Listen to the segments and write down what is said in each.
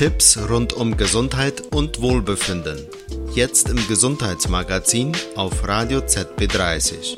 Tipps rund um Gesundheit und Wohlbefinden. Jetzt im Gesundheitsmagazin auf Radio ZB30.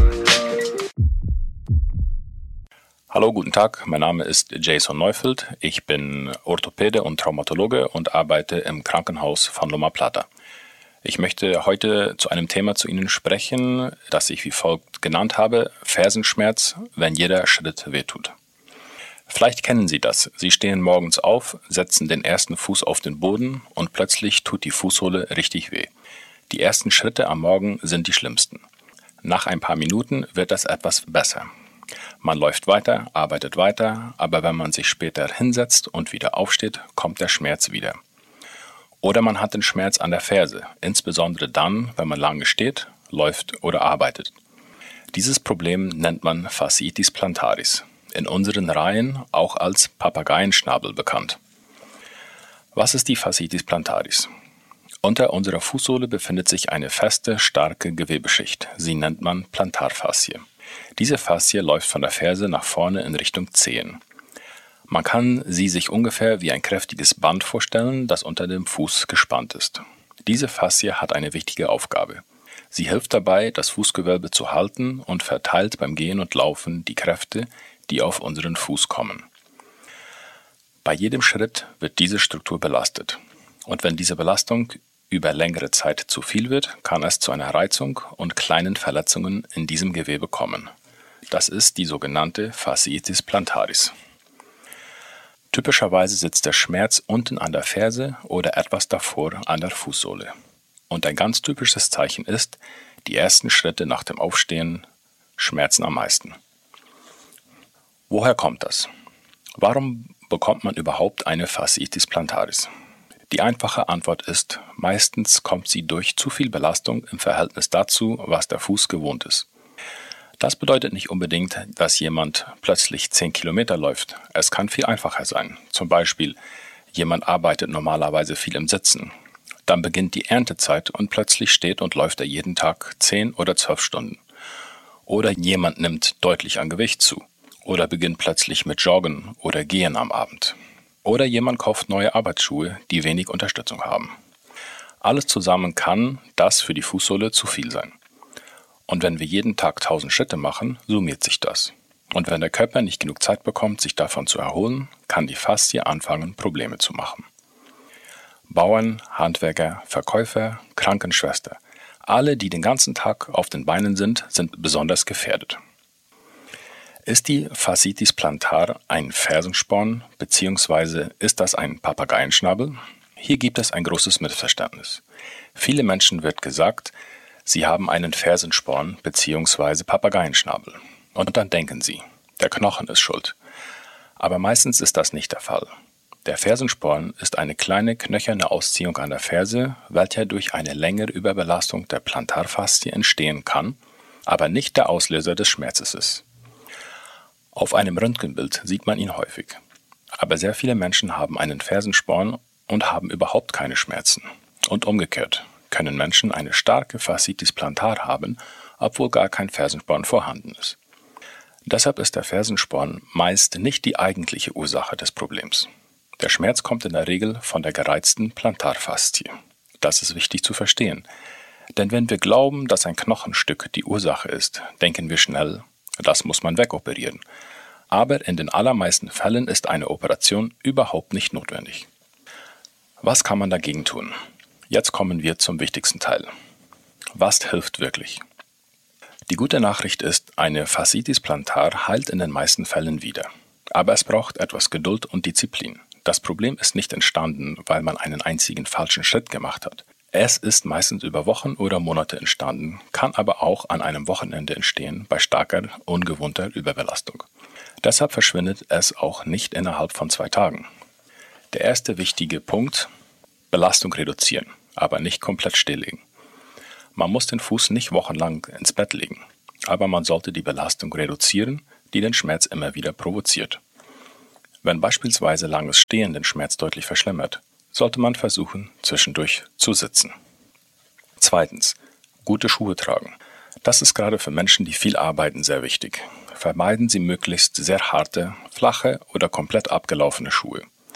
Hallo, guten Tag. Mein Name ist Jason Neufeld. Ich bin Orthopäde und Traumatologe und arbeite im Krankenhaus von Loma Plata. Ich möchte heute zu einem Thema zu Ihnen sprechen, das ich wie folgt genannt habe: Fersenschmerz, wenn jeder Schritt wehtut. Vielleicht kennen Sie das. Sie stehen morgens auf, setzen den ersten Fuß auf den Boden und plötzlich tut die Fußsohle richtig weh. Die ersten Schritte am Morgen sind die schlimmsten. Nach ein paar Minuten wird das etwas besser. Man läuft weiter, arbeitet weiter, aber wenn man sich später hinsetzt und wieder aufsteht, kommt der Schmerz wieder. Oder man hat den Schmerz an der Ferse, insbesondere dann, wenn man lange steht, läuft oder arbeitet. Dieses Problem nennt man Fasciitis plantaris, in unseren Reihen auch als Papageienschnabel bekannt. Was ist die Fasciitis plantaris? Unter unserer Fußsohle befindet sich eine feste, starke Gewebeschicht. Sie nennt man Plantarfaszie. Diese Faszie läuft von der Ferse nach vorne in Richtung Zehen. Man kann sie sich ungefähr wie ein kräftiges Band vorstellen, das unter dem Fuß gespannt ist. Diese Faszie hat eine wichtige Aufgabe. Sie hilft dabei, das Fußgewölbe zu halten und verteilt beim Gehen und Laufen die Kräfte, die auf unseren Fuß kommen. Bei jedem Schritt wird diese Struktur belastet. Und wenn diese Belastung über längere Zeit zu viel wird, kann es zu einer Reizung und kleinen Verletzungen in diesem Gewebe kommen. Das ist die sogenannte Fasciitis plantaris. Typischerweise sitzt der Schmerz unten an der Ferse oder etwas davor an der Fußsohle. Und ein ganz typisches Zeichen ist, die ersten Schritte nach dem Aufstehen schmerzen am meisten. Woher kommt das? Warum bekommt man überhaupt eine Fasciitis plantaris? Die einfache Antwort ist, meistens kommt sie durch zu viel Belastung im Verhältnis dazu, was der Fuß gewohnt ist. Das bedeutet nicht unbedingt, dass jemand plötzlich 10 Kilometer läuft. Es kann viel einfacher sein. Zum Beispiel, jemand arbeitet normalerweise viel im Sitzen. Dann beginnt die Erntezeit und plötzlich steht und läuft er jeden Tag 10 oder 12 Stunden. Oder jemand nimmt deutlich an Gewicht zu. Oder beginnt plötzlich mit Joggen oder Gehen am Abend. Oder jemand kauft neue Arbeitsschuhe, die wenig Unterstützung haben. Alles zusammen kann das für die Fußsohle zu viel sein. Und wenn wir jeden Tag 1000 Schritte machen, summiert sich das. Und wenn der Körper nicht genug Zeit bekommt, sich davon zu erholen, kann die Faszie anfangen, Probleme zu machen. Bauern, Handwerker, Verkäufer, Krankenschwester, alle, die den ganzen Tag auf den Beinen sind besonders gefährdet. Ist die Fasciitis plantar ein Fersensporn bzw. ist das ein Papageienschnabel? Hier gibt es ein großes Missverständnis. Viele Menschen wird gesagt, sie haben einen Fersensporn bzw. Papageienschnabel. Und dann denken sie, der Knochen ist schuld. Aber meistens ist das nicht der Fall. Der Fersensporn ist eine kleine knöcherne Ausziehung an der Ferse, welche durch eine längere Überbelastung der Plantarfaszie entstehen kann, aber nicht der Auslöser des Schmerzes ist. Auf einem Röntgenbild sieht man ihn häufig. Aber sehr viele Menschen haben einen Fersensporn und haben überhaupt keine Schmerzen. Und umgekehrt können Menschen eine starke Fasciitis plantar haben, obwohl gar kein Fersensporn vorhanden ist. Deshalb ist der Fersensporn meist nicht die eigentliche Ursache des Problems. Der Schmerz kommt in der Regel von der gereizten Plantarfaszie. Das ist wichtig zu verstehen. Denn wenn wir glauben, dass ein Knochenstück die Ursache ist, denken wir schnell, das muss man wegoperieren. Aber in den allermeisten Fällen ist eine Operation überhaupt nicht notwendig. Was kann man dagegen tun? Jetzt kommen wir zum wichtigsten Teil. Was hilft wirklich? Die gute Nachricht ist, eine Fasciitis plantar heilt in den meisten Fällen wieder. Aber es braucht etwas Geduld und Disziplin. Das Problem ist nicht entstanden, weil man einen einzigen falschen Schritt gemacht hat. Es ist meistens über Wochen oder Monate entstanden, kann aber auch an einem Wochenende entstehen bei starker, ungewohnter Überbelastung. Deshalb verschwindet es auch nicht innerhalb von 2 Tagen. Der erste wichtige Punkt: Belastung reduzieren, aber nicht komplett stilllegen. Man muss den Fuß nicht wochenlang ins Bett legen, aber man sollte die Belastung reduzieren, die den Schmerz immer wieder provoziert. Wenn beispielsweise langes Stehen den Schmerz deutlich verschlimmert, sollte man versuchen, zwischendurch zu sitzen. Zweitens, gute Schuhe tragen. Das ist gerade für Menschen, die viel arbeiten, sehr wichtig. Vermeiden Sie möglichst sehr harte, flache oder komplett abgelaufene Schuhe.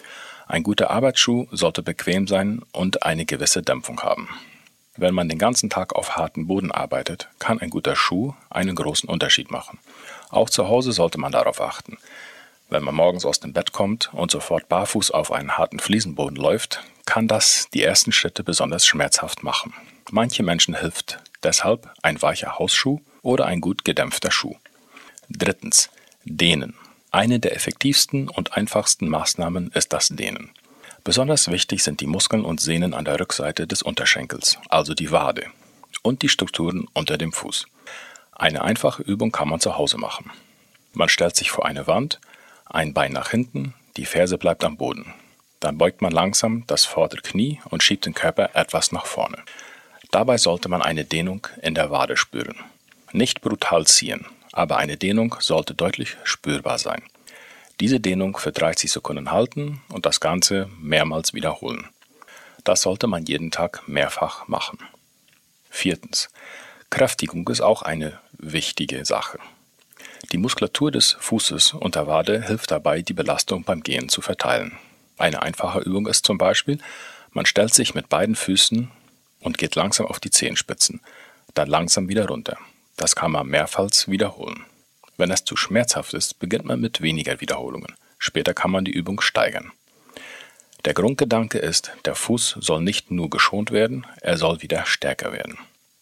Ein guter Arbeitsschuh sollte bequem sein und eine gewisse Dämpfung haben. Wenn man den ganzen Tag auf hartem Boden arbeitet, kann ein guter Schuh einen großen Unterschied machen. Auch zu Hause sollte man darauf achten. Wenn man morgens aus dem Bett kommt und sofort barfuß auf einen harten Fliesenboden läuft, kann das die ersten Schritte besonders schmerzhaft machen. Manche Menschen hilft deshalb ein weicher Hausschuh oder ein gut gedämpfter Schuh. 3. Dehnen. Eine der effektivsten und einfachsten Maßnahmen ist das Dehnen. Besonders wichtig sind die Muskeln und Sehnen an der Rückseite des Unterschenkels, also die Wade, und die Strukturen unter dem Fuß. Eine einfache Übung kann man zu Hause machen. Man stellt sich vor eine Wand, ein Bein nach hinten, die Ferse bleibt am Boden. Dann beugt man langsam das vordere Knie und schiebt den Körper etwas nach vorne. Dabei sollte man eine Dehnung in der Wade spüren. Nicht brutal ziehen, aber eine Dehnung sollte deutlich spürbar sein. Diese Dehnung für 30 Sekunden halten und das Ganze mehrmals wiederholen. Das sollte man jeden Tag mehrfach machen. 4. Kräftigung ist auch eine wichtige Sache. Die Muskulatur des Fußes und der Wade hilft dabei, die Belastung beim Gehen zu verteilen. Eine einfache Übung ist zum Beispiel, man stellt sich mit beiden Füßen und geht langsam auf die Zehenspitzen, dann langsam wieder runter. Das kann man mehrfach wiederholen. Wenn es zu schmerzhaft ist, beginnt man mit weniger Wiederholungen. Später kann man die Übung steigern. Der Grundgedanke ist, der Fuß soll nicht nur geschont werden, er soll wieder stärker werden.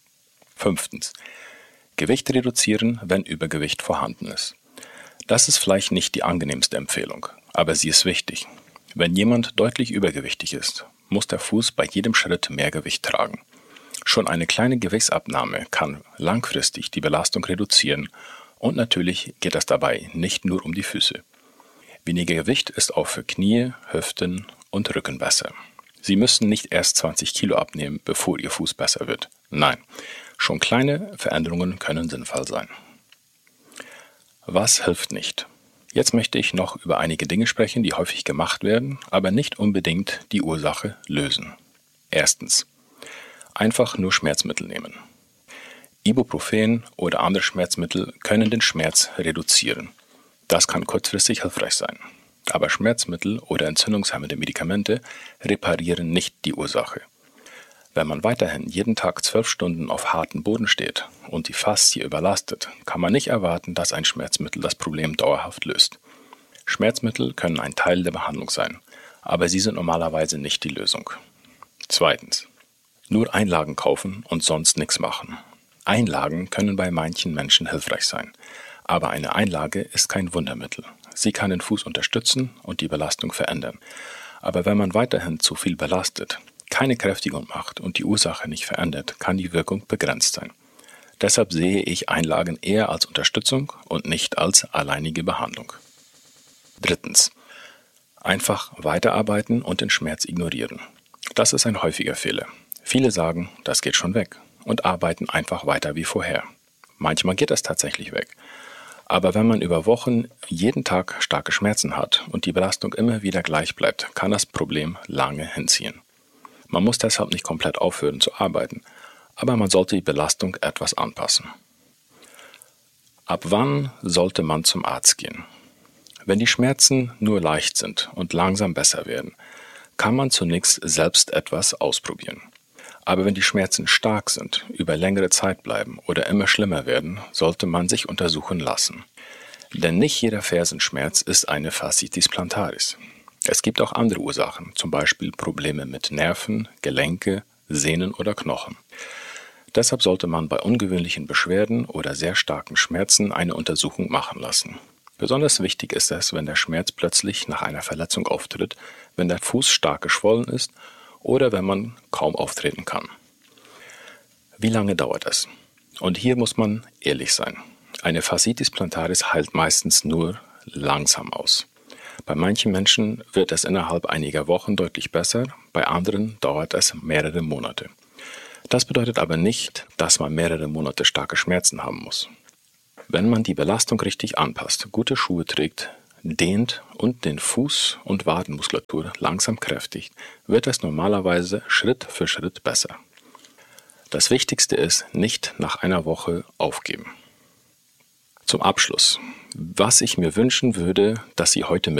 5. Gewicht reduzieren, wenn Übergewicht vorhanden ist. Das ist vielleicht nicht die angenehmste Empfehlung, aber sie ist wichtig. Wenn jemand deutlich übergewichtig ist, muss der Fuß bei jedem Schritt mehr Gewicht tragen. Schon eine kleine Gewichtsabnahme kann langfristig die Belastung reduzieren und natürlich geht es dabei nicht nur um die Füße. Weniger Gewicht ist auch für Knie, Hüften und Rücken besser. Sie müssen nicht erst 20 Kilo abnehmen, bevor Ihr Fuß besser wird. Nein, schon kleine Veränderungen können sinnvoll sein. Was hilft nicht? Jetzt möchte ich noch über einige Dinge sprechen, die häufig gemacht werden, aber nicht unbedingt die Ursache lösen. 1. Einfach nur Schmerzmittel nehmen. Ibuprofen oder andere Schmerzmittel können den Schmerz reduzieren. Das kann kurzfristig hilfreich sein. Aber Schmerzmittel oder entzündungshemmende Medikamente reparieren nicht die Ursache. Wenn man weiterhin jeden Tag 12 Stunden auf hartem Boden steht und die Faszie überlastet, kann man nicht erwarten, dass ein Schmerzmittel das Problem dauerhaft löst. Schmerzmittel können ein Teil der Behandlung sein, aber sie sind normalerweise nicht die Lösung. 2. Nur Einlagen kaufen und sonst nichts machen. Einlagen können bei manchen Menschen hilfreich sein, aber eine Einlage ist kein Wundermittel. Sie kann den Fuß unterstützen und die Belastung verändern. Aber wenn man weiterhin zu viel belastet, keine Kräftigung macht und die Ursache nicht verändert, kann die Wirkung begrenzt sein. Deshalb sehe ich Einlagen eher als Unterstützung und nicht als alleinige Behandlung. 3. Einfach weiterarbeiten und den Schmerz ignorieren. Das ist ein häufiger Fehler. Viele sagen, das geht schon weg und arbeiten einfach weiter wie vorher. Manchmal geht es tatsächlich weg. Aber wenn man über Wochen jeden Tag starke Schmerzen hat und die Belastung immer wieder gleich bleibt, kann das Problem lange hinziehen. Man muss deshalb nicht komplett aufhören zu arbeiten, aber man sollte die Belastung etwas anpassen. Ab wann sollte man zum Arzt gehen? Wenn die Schmerzen nur leicht sind und langsam besser werden, kann man zunächst selbst etwas ausprobieren. Aber wenn die Schmerzen stark sind, über längere Zeit bleiben oder immer schlimmer werden, sollte man sich untersuchen lassen. Denn nicht jeder Fersenschmerz ist eine Fasciitis plantaris. Es gibt auch andere Ursachen, zum Beispiel Probleme mit Nerven, Gelenke, Sehnen oder Knochen. Deshalb sollte man bei ungewöhnlichen Beschwerden oder sehr starken Schmerzen eine Untersuchung machen lassen. Besonders wichtig ist es, wenn der Schmerz plötzlich nach einer Verletzung auftritt, wenn der Fuß stark geschwollen ist oder wenn man kaum auftreten kann. Wie lange dauert es? Und hier muss man ehrlich sein. Eine Fasciitis plantaris heilt meistens nur langsam aus. Bei manchen Menschen wird es innerhalb einiger Wochen deutlich besser, bei anderen dauert es mehrere Monate. Das bedeutet aber nicht, dass man mehrere Monate starke Schmerzen haben muss. Wenn man die Belastung richtig anpasst, gute Schuhe trägt, dehnt und den Fuß- und Wadenmuskulatur langsam kräftigt, wird es normalerweise Schritt für Schritt besser. Das Wichtigste ist, nicht nach einer Woche aufgeben. Zum Abschluss, was ich mir wünschen würde, dass Sie heute